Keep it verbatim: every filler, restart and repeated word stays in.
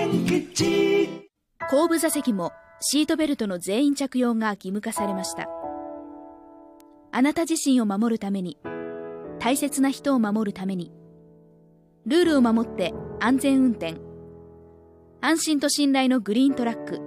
千吉。 後部座席もシートベルトの全員着用が義務化されました。あなた自身を守るために、大切な人を守るために、ルールを守って安全運転。安心と信頼のグリーントラック